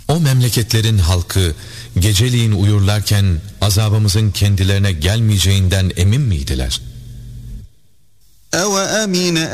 O memleketlerin halkı geceliğin uyurlarken azabımızın kendilerine gelmeyeceğinden emin miydiler?